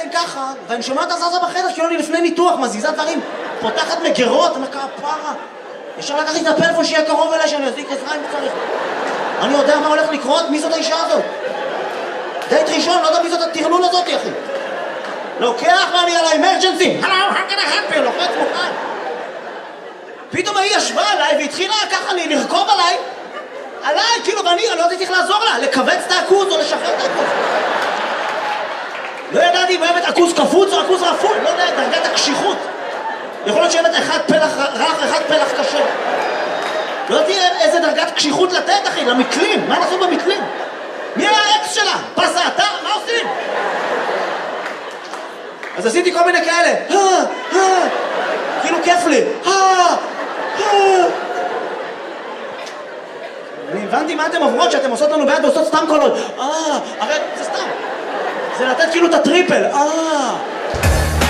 כן ככה, ואני שומע אותה זזה בחדר, כאילו אני לפני ניתוח, מזיזה דברים, פותחת מגרות, אני אומר כפרה. אפשר לקחת את הפלאפון שיהיה קרוב אליי, שאני אזיק עזרה אם צריך. אני יודע מה הולך לקרות, מי זאת האישה הזאת? דייט ראשון, לא יודע מי זאת הטרלול הזאת, אחי. לוקח ואני על האמרג'נסי, הלו, how can I help you? לוחץ מוכן. פתאום היא ישבה עליי והתחילה ככה לרכוב עליי, כאילו, ואני לא יודעת איך לעזור לה, לכווץ את העכוז או לשחרר את העכוז. לא ידעתי אם אוהבת עכוז קפוץ או עכוז רפול, לא יודע, דרגת הקשיחות. יכול להיות שאוהבת אחד פלח רך, אחד פלח קשה. לא יודעתי איזה דרגת קשיחות לתת, אחי, למקלים, מה לעשות במקלים? מי היה האקס שלה? פס האתר? מה עושים? אז עשיתי כל מיני כאלה, כאילו כיף לי, אני הבנתי מה אתם עוברות שאתם עושות לנו ביד ועושות סתם קולות, הרי זה סתם, זה לתת כאילו את הטריפל,